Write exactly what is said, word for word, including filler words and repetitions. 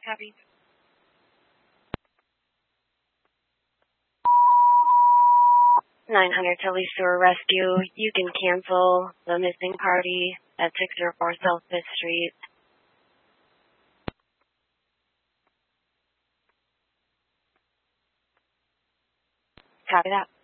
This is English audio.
Copy. nine hundred Tully Sewer Rescue. You can cancel the missing party at six oh four South fifth Street. Copy that.